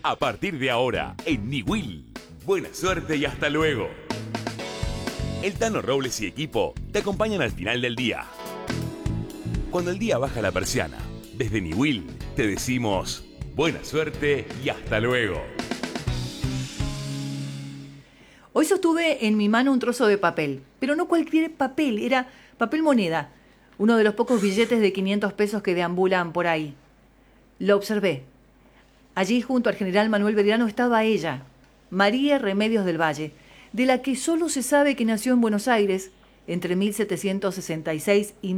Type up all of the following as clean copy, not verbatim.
A partir de ahora, en Niwil. Buena suerte y hasta luego. El Tano Robles y equipo te acompañan al final del día. Cuando el día baja la persiana, desde Niwil te decimos buena suerte y hasta luego. Hoy sostuve en mi mano un trozo de papel, pero no cualquier papel, era papel moneda, uno de los pocos billetes de 500 pesos que deambulan por ahí. Lo observé. Allí, junto al general Manuel Belgrano, estaba ella, María Remedios del Valle, de la que solo se sabe que nació en Buenos Aires entre 1766 y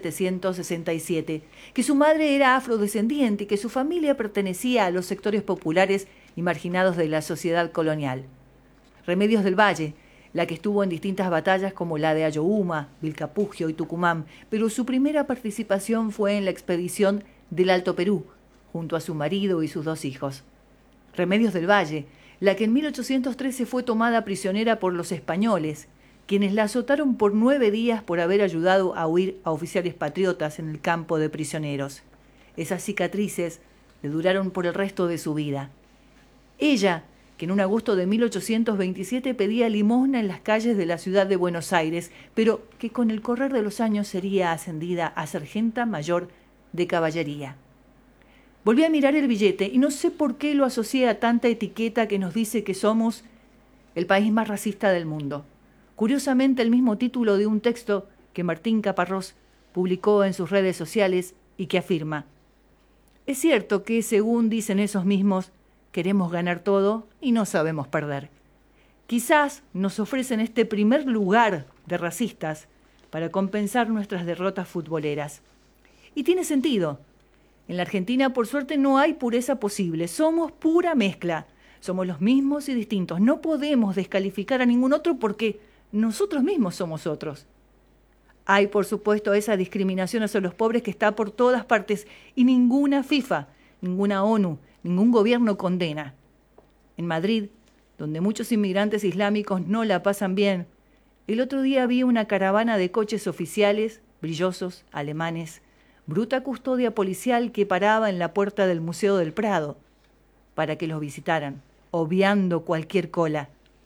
1767, que su madre era afrodescendiente y que su familia pertenecía a los sectores populares y marginados de la sociedad colonial. Remedios del Valle, la que estuvo en distintas batallas como la de Ayohuma, Vilcapugio y Tucumán, pero su primera participación fue en la expedición del Alto Perú, junto a su marido y sus 2 hijos. Remedios del Valle, la que en 1813 fue tomada prisionera por los españoles, quienes la azotaron por 9 días por haber ayudado a huir a oficiales patriotas en el campo de prisioneros. Esas cicatrices le duraron por el resto de su vida. Ella, que en un agosto de 1827 pedía limosna en las calles de la ciudad de Buenos Aires, pero que con el correr de los años sería ascendida a sargenta mayor de caballería. Volví a mirar el billete y no sé por qué lo asocié a tanta etiqueta que nos dice que somos el país más racista del mundo. Curiosamente, el mismo título de un texto que Martín Caparrós publicó en sus redes sociales y que afirma: es cierto que, según dicen esos mismos, queremos ganar todo y no sabemos perder. Quizás nos ofrecen este primer lugar de racistas para compensar nuestras derrotas futboleras. Y tiene sentido. En la Argentina, por suerte, no hay pureza posible. Somos pura mezcla. Somos los mismos y distintos. No podemos descalificar a ningún otro porque nosotros mismos somos otros. Hay, por supuesto, esa discriminación hacia los pobres que está por todas partes y ninguna FIFA, ninguna ONU, ningún gobierno condena. En Madrid, donde muchos inmigrantes islámicos no la pasan bien, el otro día vi una caravana de coches oficiales, brillosos, alemanes, bruta custodia policial que paraba en la puerta del Museo del Prado para que los visitaran, obviando cualquier cola.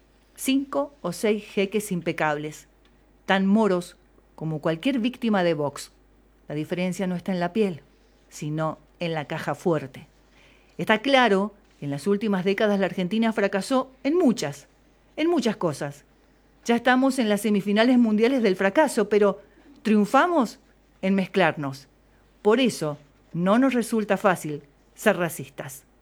5 o 6 jeques impecables, tan moros como cualquier víctima de Vox. La diferencia no está en la piel, sino en la caja fuerte. Está claro que en las últimas décadas la Argentina fracasó en muchas cosas. Ya estamos en las semifinales mundiales del fracaso, pero triunfamos en mezclarnos. Por eso no nos resulta fácil ser racistas.